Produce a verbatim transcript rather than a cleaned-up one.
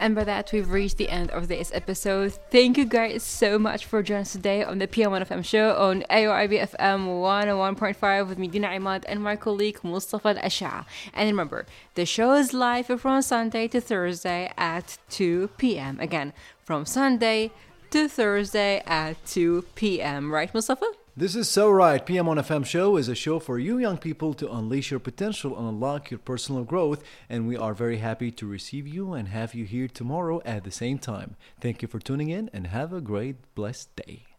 And by that, we've reached the end of this episode. Thank you guys so much for joining us today on the P M one F M show on A O I B F M one oh one point five with me, Dina Imad, and my colleague Mustafa Al-Asha. And remember, the show is live from Sunday to Thursday at two p.m. Again, from Sunday to Thursday at two p.m. Right, Mustafa? This is so right. P M one F M show is a show for you young people to unleash your potential and unlock your personal growth. And we are very happy to receive you and have you here tomorrow at the same time. Thank you for tuning in and have a great, blessed day.